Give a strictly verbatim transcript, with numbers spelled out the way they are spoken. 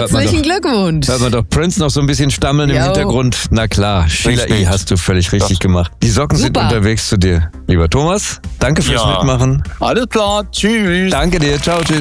Herzlichen Glückwunsch. Hört man doch Prince noch so ein bisschen stammeln im Jo. Hintergrund. Na klar, Sheila E. hast du völlig richtig gemacht. Die Socken sind Super. unterwegs zu dir. Lieber Thomas, danke fürs Ja. Mitmachen. Alles klar, tschüss. Danke dir, ciao, tschüss.